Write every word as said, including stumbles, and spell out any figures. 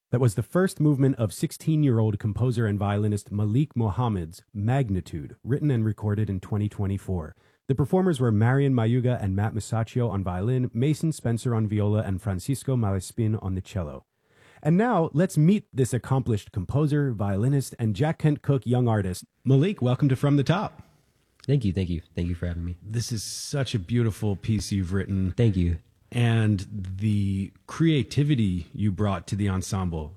That was the first movement of sixteen-year-old composer and violinist Malik Mohammed's Magnitude, written and recorded in twenty twenty-four. The performers were Marian Mayuga and Matt Masaccio on violin, Mason Spencer on viola, and Francisco Malespin on the cello. And now, let's meet this accomplished composer, violinist, and Jack Kent Cooke young artist. Malik, welcome to From the Top. Thank you, thank you. Thank you for having me. This is such a beautiful piece you've written. Thank you. And the creativity you brought to the ensemble